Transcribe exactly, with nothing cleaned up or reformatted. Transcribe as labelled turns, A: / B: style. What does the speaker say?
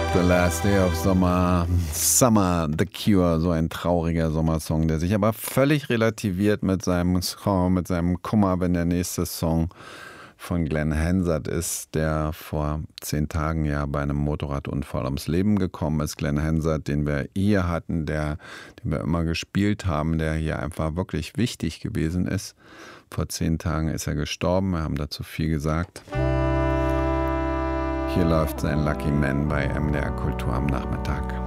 A: The Last Day of Summer, Summer, The Cure, so ein trauriger Sommersong, der sich aber völlig relativiert mit seinem Song, mit seinem Kummer, wenn der nächste Song von Glenn Hansard ist, der vor zehn Tagen ja bei einem Motorradunfall ums Leben gekommen ist. Glenn Hansard, den wir hier hatten, der, den wir immer gespielt haben, der hier einfach wirklich wichtig gewesen ist. Vor zehn Tagen ist er gestorben, wir haben dazu viel gesagt. Hier läuft sein Lucky Man bei M D R Kultur am Nachmittag.